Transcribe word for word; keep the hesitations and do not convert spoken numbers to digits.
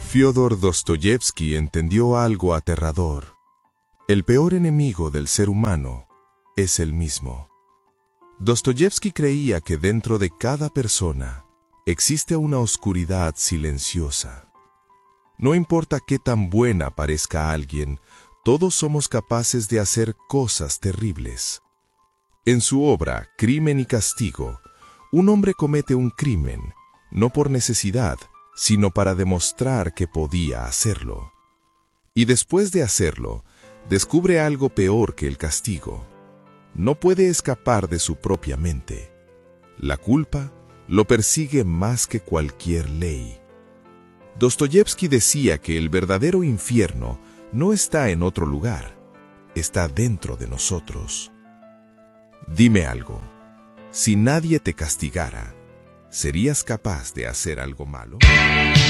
Fyodor Dostoyevsky entendió algo aterrador. El peor enemigo del ser humano es el mismo. Dostoyevsky creía que dentro de cada persona existe una oscuridad silenciosa. No importa qué tan buena parezca alguien, todos somos capaces de hacer cosas terribles. En su obra Crimen y Castigo, un hombre comete un crimen, no por necesidad, sino para demostrar que podía hacerlo. Y después de hacerlo, descubre algo peor que el castigo. No puede escapar de su propia mente. La culpa lo persigue más que cualquier ley. Dostoyevsky decía que el verdadero infierno no está en otro lugar, está dentro de nosotros. Dime algo, si nadie te castigara, ¿serías capaz de hacer algo malo?